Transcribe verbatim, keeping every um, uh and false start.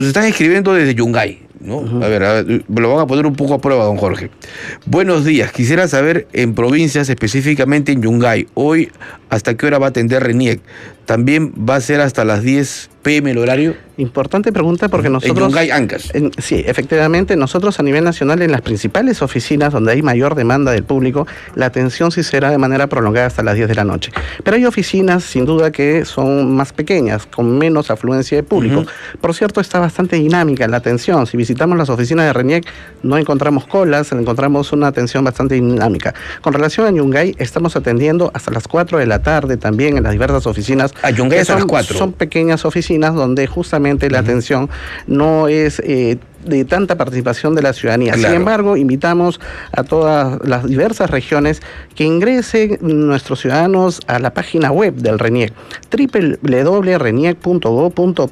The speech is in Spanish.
Nos están escribiendo desde Yungay, ¿no? Uh-huh. A ver, a ver, lo van a poner un poco a prueba, don Jorge. Buenos días, quisiera saber en provincias, específicamente en Yungay, hoy, ¿hasta qué hora va a atender RENIEC? ¿También va a ser hasta las diez pe eme el horario? Importante pregunta porque nosotros... En Yungay, Ancash. En, sí, efectivamente, nosotros a nivel nacional en las principales oficinas donde hay mayor demanda del público, la atención sí será de manera prolongada hasta las diez de la noche. Pero hay oficinas, sin duda, que son más pequeñas, con menos afluencia de público. Uh-huh. Por cierto, está bastante dinámica la atención. Si visitamos las oficinas de RENIEC, no encontramos colas, encontramos una atención bastante dinámica. Con relación a Yungay, estamos atendiendo hasta las cuatro de la tarde también en las diversas oficinas. A Yungay hasta las cuatro. Son pequeñas oficinas donde justamente la uh-huh. atención no es eh, de tanta participación de la ciudadanía. Claro. Sin embargo, invitamos a todas las diversas regiones que ingresen nuestros ciudadanos a la página web del RENIEC, doble u doble u doble u punto reniec punto gob punto